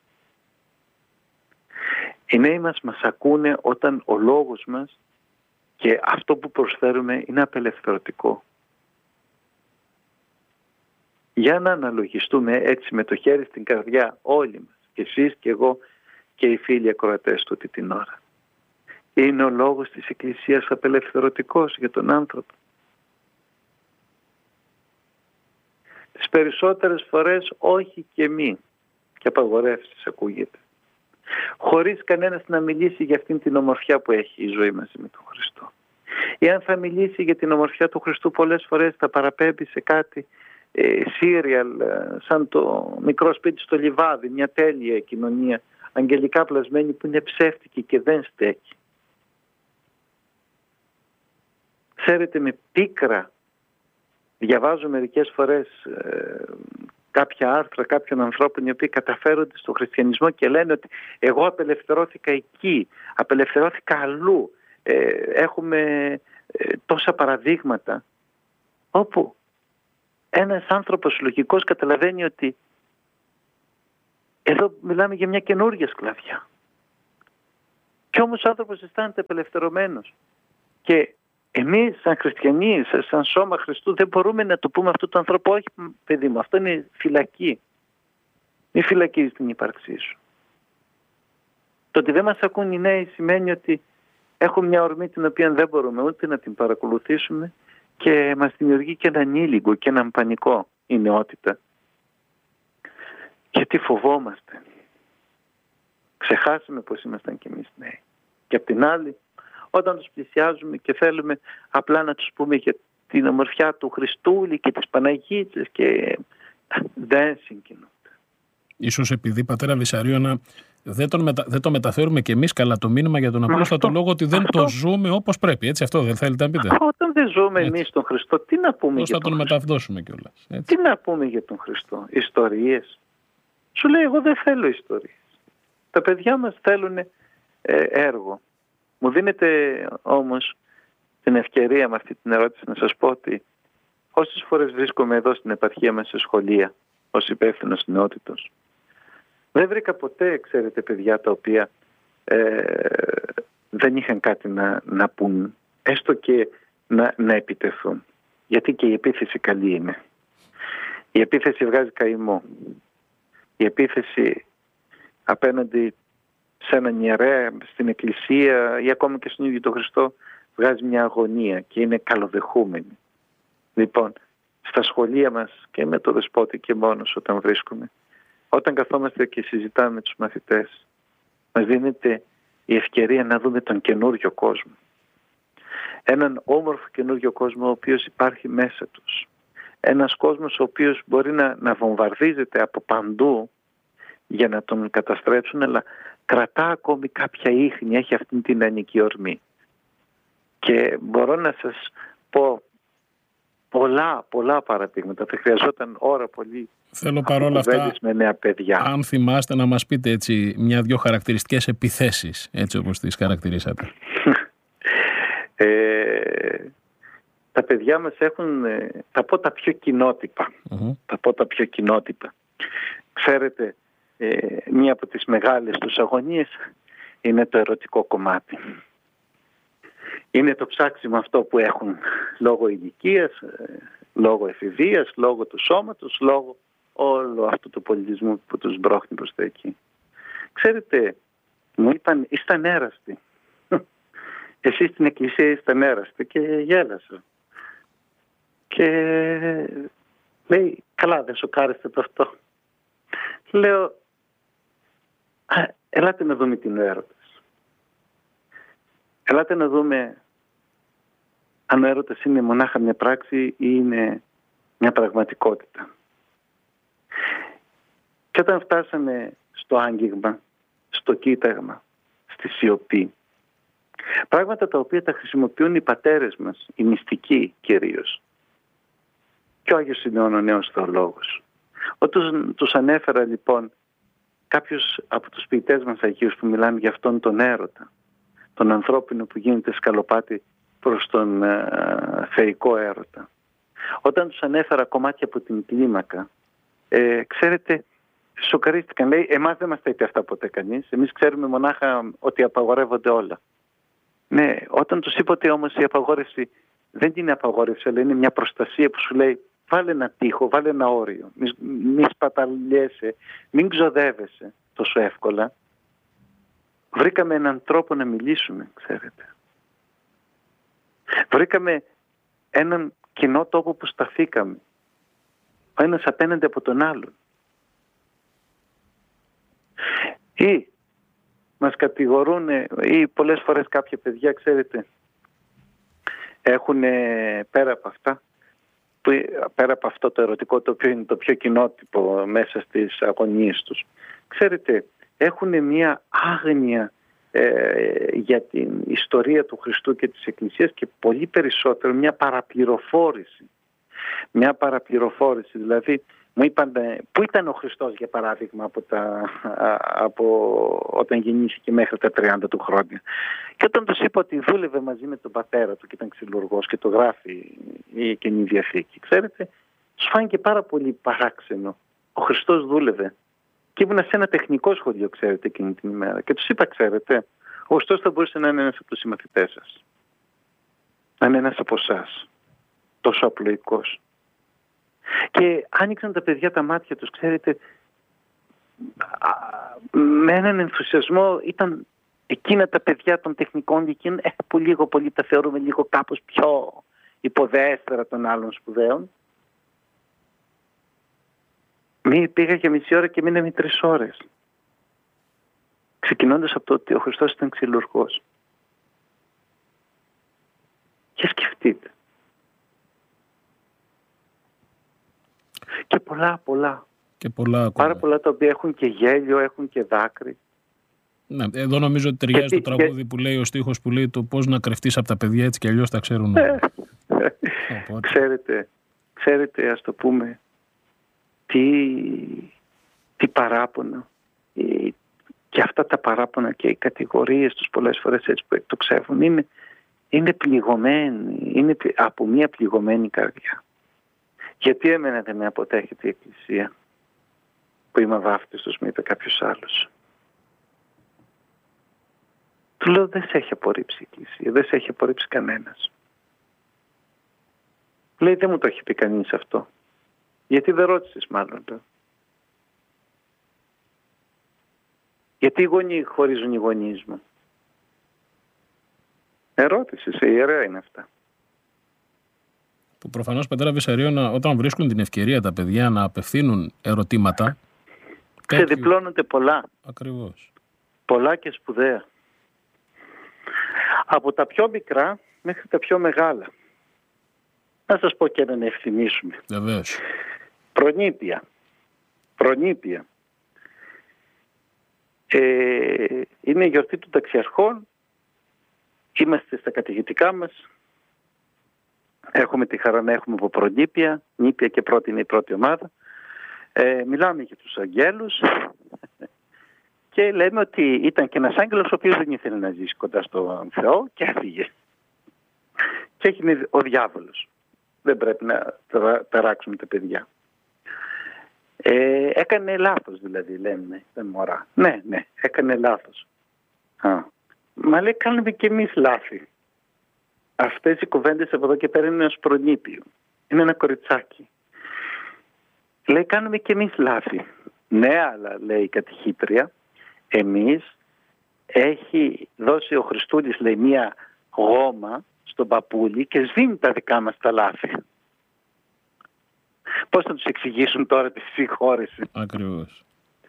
Οι νέοι μας μας ακούνε όταν ο λόγος μας και αυτό που προσφέρουμε είναι απελευθερωτικό. Για να αναλογιστούμε έτσι με το χέρι στην καρδιά όλοι μας, και εσείς και εγώ και οι φίλοι ακροατές τούτη την ώρα. Είναι ο λόγος της Εκκλησίας απελευθερωτικός για τον άνθρωπο? Τις περισσότερες φορές όχι και μη, και απαγορεύσεις ακούγεται. Χωρίς κανένας να μιλήσει για αυτήν την ομορφιά που έχει η ζωή μαζί με τον Χριστό. Ή αν θα μιλήσει για την ομορφιά του Χριστού, πολλές φορές θα παραπέμπει σε κάτι ε, σύριαλ, ε, σαν το μικρό σπίτι στο λιβάδι, μια τέλεια κοινωνία, αγγελικά πλασμένη, που είναι ψεύτικη και δεν στέκει. Ξέρετε, με πίκρα διαβάζω μερικές φορές ε, κάποια άρθρα κάποιων ανθρώπων οι οποίοι καταφέρονται στο χριστιανισμό και λένε ότι εγώ απελευθερώθηκα εκεί, απελευθερώθηκα αλλού. Ε, έχουμε ε, τόσα παραδείγματα όπου ένας άνθρωπος λογικός καταλαβαίνει ότι εδώ μιλάμε για μια καινούργια σκλαβιά. Και όμως ο άνθρωπος αισθάνεται απελευθερωμένος. Και εμείς σαν χριστιανοί, σαν σώμα Χριστού, δεν μπορούμε να το πούμε αυτό το άνθρωπο. Όχι, παιδί μου, αυτό είναι φυλακή. Μη φυλακίζεις την ύπαρξή σου. Το ότι δεν μας ακούν οι νέοι σημαίνει ότι έχουν μια ορμή την οποία δεν μπορούμε ούτε να την παρακολουθήσουμε και μας δημιουργεί και έναν ήλιγκο και έναν πανικό η νεότητα. Γιατί φοβόμαστε. Ξεχάσαμε πως ήμασταν κι εμείς νέοι. Και απ' την άλλη, όταν τους πλησιάζουμε και θέλουμε απλά να τους πούμε για την ομορφιά του Χριστούλη και της Παναγίτσας, και δεν συγκινούνται. Ίσως επειδή, πατέρα Βυσαρίωνα, δεν, τον μετα... δεν το μεταφέρουμε και εμείς καλά το μήνυμα για τον απλούστατο λόγο ότι δεν αυτό... το ζούμε όπως πρέπει. Έτσι, αυτό δεν θέλετε να πείτε? Όταν δεν ζούμε εμείς τον Χριστό, τι να πούμε? Πώς για τον, τον μεταδώσουμε κιόλας? Τι να πούμε για τον Χριστό? Ιστορίες? Σου λέει, εγώ δεν θέλω ιστορίες. Τα παιδιά μας θέλουν ε, έργο. Μου δίνετε όμως την ευκαιρία με αυτή την ερώτηση να σας πω ότι όσες φορές βρίσκομαι εδώ στην επαρχία μας σε σχολεία ως υπεύθυνος νεότητος, δεν βρήκα ποτέ, ξέρετε, παιδιά τα οποία ε, δεν είχαν κάτι να, να πούν, έστω και να, να επιτεθούν. Γιατί και η επίθεση καλή είναι. Η επίθεση βγάζει καημό. Η επίθεση απέναντι σε έναν ιερέα, στην εκκλησία ή ακόμα και στον ίδιο τον Χριστό, βγάζει μια αγωνία και είναι καλοδεχούμενη. Λοιπόν, στα σχολεία μας και με το Δεσπότη και μόνος όταν βρίσκομαι, όταν καθόμαστε και συζητάμε με τους μαθητές, μας δίνεται η ευκαιρία να δούμε τον καινούριο κόσμο. Έναν όμορφο καινούριο κόσμο ο οποίος υπάρχει μέσα τους. Ένας κόσμος ο οποίος μπορεί να, να βομβαρδίζεται από παντού για να τον καταστρέψουν, αλλά κρατά ακόμη κάποια ίχνη, έχει αυτή την ανική ορμή. Και μπορώ να σας πω πολλά, πολλά παραδείγματα. Θα χρειαζόταν ώρα πολύ. Θέλω παρόλα αυτά, με νέα παιδιά. Αν θυμάστε, να μας πείτε έτσι μια-δυο χαρακτηριστικές επιθέσεις, έτσι όπως τις χαρακτηρίσατε. ε, τα παιδιά μας έχουν, θα πω τα πιο κοινότυπα. Uh-huh. Θα πω τα πιο κοινότυπα. Ξέρετε, ε, μία από τις μεγάλες τους αγωνίες είναι το ερωτικό κομμάτι. Είναι το ψάξιμο αυτό που έχουν λόγω ηλικίας, λόγω εφηβείας, λόγω του σώματος, λόγω όλου αυτού του πολιτισμού που τους μπρόχνει προς τα εκεί. Ξέρετε, μου είπαν, ήσταν έραστοι. Εσείς στην εκκλησία ήσταν έραστοι, και γέλασα. Και λέει, καλά, δεν σοκάριστε το αυτό? Λέω, α, ελάτε να δούμε τι είναι ο έρωτας. Ελάτε να δούμε αν ο έρωτας είναι μονάχα μια πράξη ή είναι μια πραγματικότητα. Και όταν φτάσαμε στο άγγιγμα, στο κοίταγμα, στη σιωπή, πράγματα τα οποία τα χρησιμοποιούν οι πατέρες μας, οι μυστικοί κυρίως, και ο Άγιος Σιμεών ο Νέος Θεολόγος. Όταν τους ανέφερα λοιπόν κάποιους από τους ποιητές μας Αγίους που μιλάνε για αυτόν τον έρωτα, τον ανθρώπινο που γίνεται σκαλοπάτι προς τον ε, θεϊκό έρωτα. Όταν τους ανέφερα κομμάτια από την κλίμακα, ε, ξέρετε, σοκαρίστηκαν. Λέει, εμάς δεν μας τα είπε αυτά ποτέ κανείς. Εμείς ξέρουμε μονάχα ότι απαγορεύονται όλα. Ναι, όταν τους είπα ότι όμως η απαγόρευση δεν είναι απαγόρευση, αλλά είναι μια προστασία που σου λέει βάλε ένα τοίχο, βάλε ένα όριο. Μην μη σπαταλιέσαι, μην ξοδεύεσαι τόσο εύκολα. Βρήκαμε έναν τρόπο να μιλήσουμε, ξέρετε. Βρήκαμε έναν κοινό τόπο που σταθήκαμε. Ο ένας απέναντι από τον άλλον. Ή μας κατηγορούν, ή πολλές φορές κάποια παιδιά, ξέρετε, έχουν πέρα από αυτά, που, πέρα από αυτό το ερωτικό, το οποίο είναι το πιο κοινότυπο μέσα στις αγωνίες τους, ξέρετε, έχουν μια άγνοια ε, για την ιστορία του Χριστού και της Εκκλησίας και πολύ περισσότερο μια παραπληροφόρηση. Μια παραπληροφόρηση, δηλαδή μου είπαν πού ήταν ο Χριστός, για παράδειγμα, από, τα, από όταν γεννήθηκε μέχρι τα τριάντα του χρόνια. Και όταν τους είπα ότι δούλευε μαζί με τον πατέρα του και ήταν ξυλουργός και το γράφει η Καινή Διαθήκη, ξέρετε, τους φάνηκε πάρα πολύ παράξενο. Ο Χριστός δούλευε. Και ήμουν σε ένα τεχνικό σχολείο, ξέρετε, εκείνη την ημέρα. Και τους είπα, ξέρετε, ο Χριστός θα μπορούσε να είναι ένας από τους συμμαθητές σας. Να είναι ένας από εσάς. Τόσο απλοϊκός. Και άνοιξαν τα παιδιά τα μάτια τους, ξέρετε, με έναν ενθουσιασμό. Ήταν εκείνα τα παιδιά των τεχνικών δικαίων, ε, που λίγο πολύ τα θεωρούμε λίγο κάπως πιο υποδέστερα των άλλων σπουδαίων. Μη πήγα για μισή ώρα και μείναμε τρεις ώρες. Ξεκινώντας από το ότι ο Χριστός ήταν ξυλουργός. Και σκεφτείτε. Και πολλά, πολλά. Και πολλά ακόμα. Πάρα πολλά τα οποία έχουν και γέλιο, έχουν και δάκρυ. Ναι, εδώ νομίζω ότι ταιριάζει και, το τραγούδι και... που λέει ο στίχος που λέει το πώς να κρυφτείς από τα παιδιά, έτσι και αλλιώς τα ξέρουν όλα. Ξέρετε, ξέρετε, ας το πούμε, τι, τι παράπονα. Και αυτά τα παράπονα και οι κατηγορίες τους πολλές φορές έτσι που εκτοξεύουν είναι, είναι πληγωμένοι, είναι από μια πληγωμένη καρδιά. Γιατί εμένα δεν με αποτέχεται η Εκκλησία που είμαι βάφτιστος, μου είπε κάποιος άλλος. Του λέω, δεν σε έχει απορρίψει η Εκκλησία, δεν σε έχει απορρίψει κανένας. Λέει, δεν μου το έχει πει κανείς αυτό. Γιατί δεν ρώτησες μάλλον. Λέω. Γιατί οι γονείς χωρίζουν οι γονείς μου. Ερώτησες, η ιερέα είναι αυτά. Που προφανώς, πατέρα Βυσσαριώνα, όταν βρίσκουν την ευκαιρία τα παιδιά να απευθύνουν ερωτήματα, ξεδιπλώνονται πολλά. Ακριβώς. Πολλά και σπουδαία. Από τα πιο μικρά μέχρι τα πιο μεγάλα. Να σας πω και να ευθυμίσουμε. Βεβαίως. Προνήπια. Προνήπια. Ε, είναι η γιορτή των ταξιαρχών. Είμαστε στα κατηχητικά μας. Έχουμε τη χαρά να έχουμε από προνήπια. Νήπια και πρώτη είναι η πρώτη ομάδα. Ε, μιλάμε για τους αγγέλους. Και λέμε ότι ήταν και ένας άγγελος ο οποίος δεν ήθελε να ζήσει κοντά στον Θεό και έφυγε. Και έγινε ο διάβολος. Δεν πρέπει να ταράξουμε τα παιδιά. Ε, έκανε λάθος δηλαδή, λέμε, δεν μωρά. Ναι, ναι, έκανε λάθος. Α. Μα λέει, κάνουμε και εμείς λάθη. Αυτές οι κουβέντες από εδώ και πέρα είναι ένας προνήπιο. Είναι ένα κοριτσάκι. Λέει, κάνουμε και εμείς λάθη. Ναι, αλλά λέει η κατηχήτρια, εμείς έχει δώσει ο Χριστούλης, λέει, μία γόμα στον παππούλη και σβήνει τα δικά μας τα λάθη. Πώς θα τους εξηγήσουν τώρα τη συγχώρεση. Ακριβώς.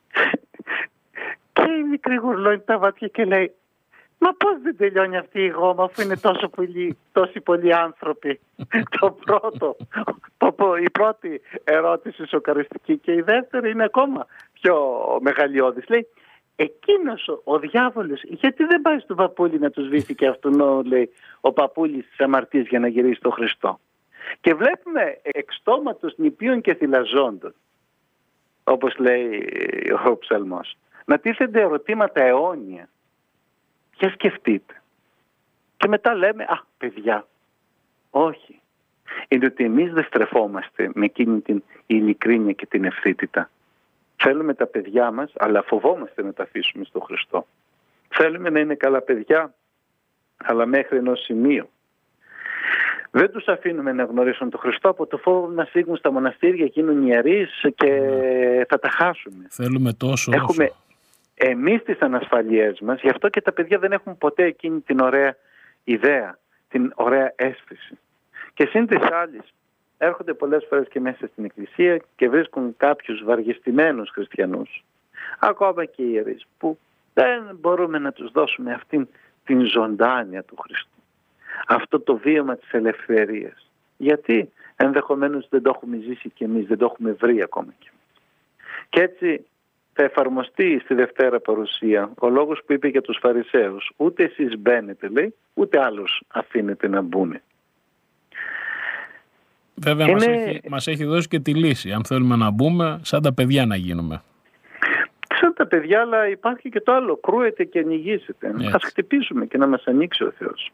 Και η μικρή γουρλώνει τα βάτια και λέει, μα πώς δεν τελειώνει αυτή η γόμα αφού είναι τόσο πολλοί, τόσοι πολλοί άνθρωποι. Το πρώτο, το, η πρώτη ερώτηση σοκαριστική και η δεύτερη είναι ακόμα πιο μεγαλειώδης. Λέει, εκείνος ο, ο διάβολος, γιατί δεν πάει στον παππούλη να του σβήσει και αυτόν, λέει, ο παππούλης της αμαρτίας για να γυρίσει στον Χριστό. Και βλέπουμε εξ στόματος νηπίων και θυλαζόντων, όπως λέει ο ψαλμός, να τίθενται ερωτήματα αιώνια. Και σκεφτείτε. Και μετά λέμε, α, παιδιά, όχι. Είναι ότι εμείς δεν στρεφόμαστε με εκείνη την ειλικρίνεια και την ευθύτητα. Θέλουμε τα παιδιά μας, αλλά φοβόμαστε να τα αφήσουμε στον Χριστό. Θέλουμε να είναι καλά παιδιά, αλλά μέχρι ενός σημείου. Δεν τους αφήνουμε να γνωρίσουν τον Χριστό από το φόβο να φύγουν στα μοναστήρια, γίνουν ιερείς και ναι. θα τα χάσουμε. Θέλουμε τόσο Έχουμε όσο. εμείς τις ανασφαλιές μας, γι' αυτό και τα παιδιά δεν έχουν ποτέ εκείνη την ωραία ιδέα, την ωραία αίσθηση. Και σύν της άλλης, έρχονται πολλές φορές και μέσα στην εκκλησία και βρίσκουν κάποιους βαργιστημένους χριστιανούς, ακόμα και ιερείς, που δεν μπορούμε να τους δώσουμε αυτήν την ζωντάνια του Χριστού. Αυτό το βίωμα της ελευθερίας. Γιατί ενδεχομένως δεν το έχουμε ζήσει κι εμείς, δεν το έχουμε βρει ακόμα κι εμείς. Και έτσι θα εφαρμοστεί στη Δευτέρα Παρουσία ο λόγος που είπε για τους Φαρισαίους. Ούτε εσείς μπαίνετε, λέει, ούτε άλλους αφήνετε να μπουνε. Βέβαια είναι... μας, έχει, μας έχει δώσει και τη λύση. Αν θέλουμε να μπούμε, σαν τα παιδιά να γίνουμε. Σαν τα παιδιά, αλλά υπάρχει και το άλλο. Κρούεται και ανοιγήσετε. Ας χτυπήσουμε και να μας ανοίξει ο Θεός.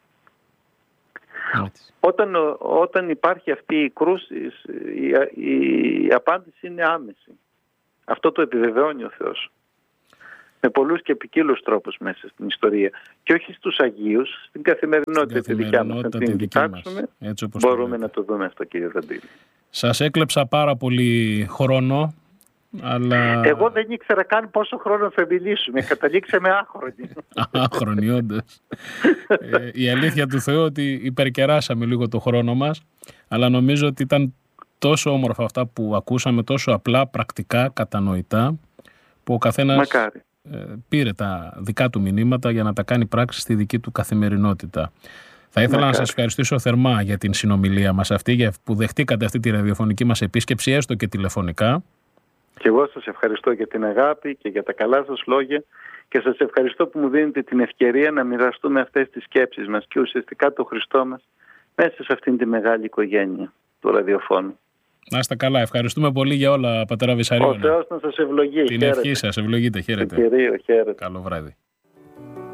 Όταν, όταν υπάρχει αυτή η κρούση, η, η απάντηση είναι άμεση. Αυτό το επιβεβαιώνει ο Θεός. Με πολλούς και ποικίλους τρόπους μέσα στην ιστορία. Και όχι στους Αγίους, στην καθημερινότητα, στην τη δικιά μας. Να την κοιτάξουμε, μπορούμε να το δούμε αυτό, κύριε Δαντήλη. Σας έκλεψα πάρα πολύ χρόνο. Αλλά... Εγώ δεν ήξερα καν πόσο χρόνο θα μιλήσουμε. Καταλήξαμε άχρονοι. Άχρονοι, όντως. ε, η αλήθεια του Θεού ότι υπερκεράσαμε λίγο το χρόνο μας, αλλά νομίζω ότι ήταν τόσο όμορφα αυτά που ακούσαμε, τόσο απλά, πρακτικά, κατανοητά, που ο καθένας ε, πήρε τα δικά του μηνύματα για να τα κάνει πράξη στη δική του καθημερινότητα. Θα ήθελα Μακάρι. να σας ευχαριστήσω θερμά για την συνομιλία μας αυτή, που δεχτήκατε αυτή τη ραδιοφωνική μας επίσκεψη, έστω και τηλεφωνικά. Και εγώ σας ευχαριστώ για την αγάπη και για τα καλά σας λόγια και σας ευχαριστώ που μου δίνετε την ευκαιρία να μοιραστούμε αυτές τις σκέψεις μας και ουσιαστικά το Χριστό μας μέσα σε αυτήν τη μεγάλη οικογένεια του ραδιοφώνου. Να είστε καλά. Ευχαριστούμε πολύ για όλα, πατέρα Βυσσαριώνα. Ο Θεός να σας ευλογεί. Την ευχή σας. Ευλογείτε. Χαίρετε. Κυρίω, χαίρετε. Καλό βράδυ.